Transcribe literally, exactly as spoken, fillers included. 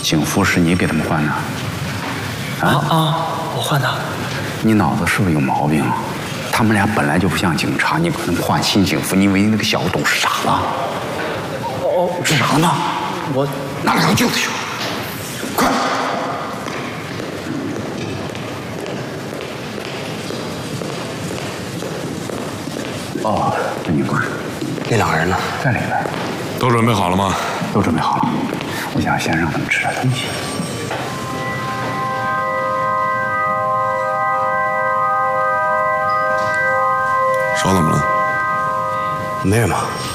警服是你给他们换的？ 啊啊！我换的。 你脑子是不是有毛病啊？他们俩本来就不像警察，你给他们换新警服，你以为那个小董傻了？ 哦， 傻了吗？ 我拿两个镜子去，快！哦，那你快。 那两个人呢？ 在里边。 都准备好了吗？ 都准备好了。我想先让他们吃点东西。 手怎么了？ 没什么。